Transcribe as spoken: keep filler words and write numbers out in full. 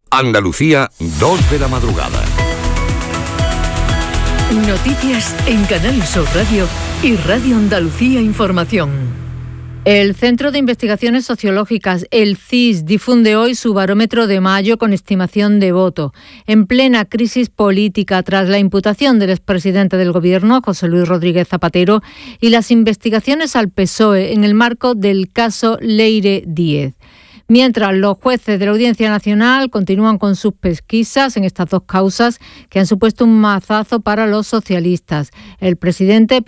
Andalucía, dos de la madrugada. Noticias en Canal Sur Radio y Radio Andalucía Información. El Centro de Investigaciones Sociológicas, el C I S, difunde hoy su barómetro de mayo con estimación de voto. En plena crisis política tras la imputación del expresidente del Gobierno, José Luis Rodríguez Zapatero, y las investigaciones al P S O E en el marco del caso Leire Díez. Mientras los jueces de la Audiencia Nacional continúan con sus pesquisas en estas dos causas que han supuesto un mazazo para los socialistas. El presidente